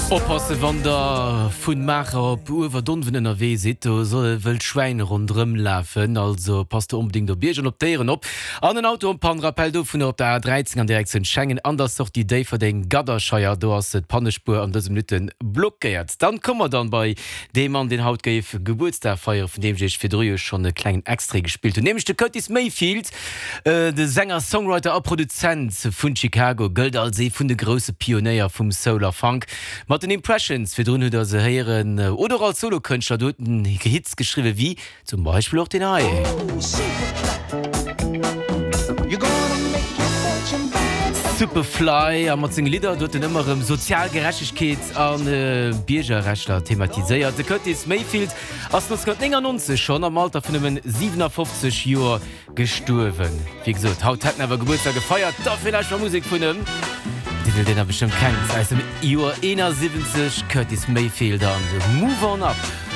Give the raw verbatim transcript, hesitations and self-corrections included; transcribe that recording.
Oppasse wann der vun Macher op Uwer dunwen er wee sit soll wëll Schweine rundrem läfen, also passt unbedingt der Biergen op deieren op. An den Auto om Pan Rappel do vun op der dreizehn an Direktion Schengen anders doch die Dei ver den Gadderscheier do ass et Pannespur an dësem Minuten blockiert. Dann kommmer dann bei dem an den Haut geif Geburtstagfeier, von dem sech fir Drue schon e klein Extre gespielt. Nämlich de Curtis Mayfield, äh, de Sänger, Songwriter a Produzent vun Chicago, gëlt als see vun de grosse Pioneier vum Solar Funk. Mat den Impressions fir drun der se heieren oder als Solokënchtler doten Hits geschriwe wie zum Beispiel auch den Ei. Superfly a mat seg Lieder dot den ëmmerem Sozialgerechtigkeet an äh, Biergerrechtler thematiséiert. De Curtis Mayfield ass neunzehnhundertneunundneunzig schon am Alter vun ëmmen siebenundfünfzig Joer gesturwen. Wie gesot, haut hat awer Geburtstag gefeiert, da vielleicht war Musik vun ëm. Die will den er bestimmt kennen. Das heißt, im Jahr einundsiebzig Curtis Mayfield an Move On Up.